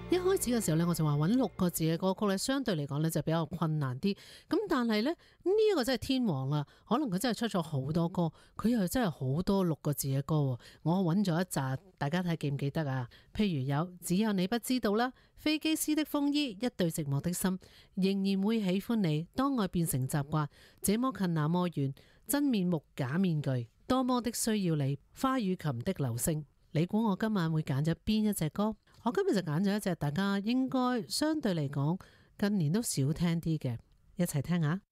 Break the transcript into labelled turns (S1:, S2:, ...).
S1: 一開始嘅時候咧，我就話揾6個字嘅歌曲咧，相對嚟講咧就比較困難啲。咁但係咧呢一個真係天王啦，可能佢真係出咗好多歌，佢又真係好多6個字嘅歌。我揾咗一紮，大家睇記唔記得啊？譬如有只有你不知道啦，飛機師的風衣，一對寂寞的心，仍然會喜歡你，當愛變成習慣，這麼近那麼遠，真面目假面具，多麼的需要你，花與琴的流星。你估我今晚會揀咗邊一隻歌？我今日就揀咗一隻大家應該相對嚟講近年都少聽啲嘅，一齊聽下。